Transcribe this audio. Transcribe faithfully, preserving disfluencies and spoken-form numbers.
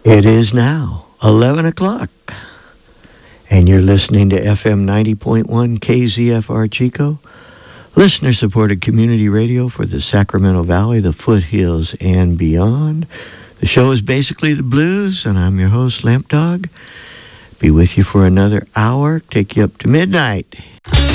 It is now eleven o'clock, and you're listening to F M ninety point one K Z F R Chico, listener-supported community radio for the Sacramento Valley, the foothills, and beyond. The show is basically the blues, and I'm your host, Lamp Dog. Be with you for another hour, take you up to midnight.